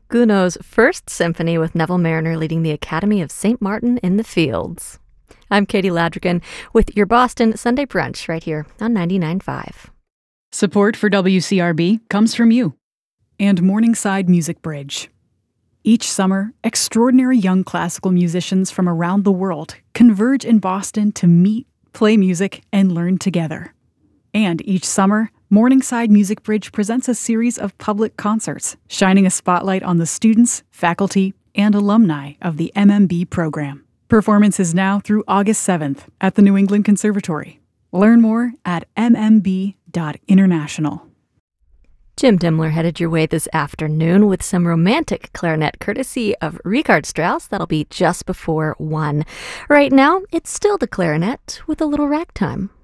Gounod's First Symphony with Neville Mariner leading the Academy of St. Martin in the Fields. I'm Katie Ladrigan with your Boston Sunday Brunch right here on 99.5. Support for WCRB comes from you and Morningside Music Bridge. Each summer, extraordinary young classical musicians from around the world converge in Boston to meet, play music, and learn together. And each summer, Morningside Music Bridge presents a series of public concerts, shining a spotlight on the students, faculty, and alumni of the MMB program. Performance is now through August 7th at the New England Conservatory. Learn more at mmb.international. Jim Dimler headed your way this afternoon with some romantic clarinet courtesy of Richard Strauss. That'll be just before 1. Right now, it's still the clarinet with a little ragtime.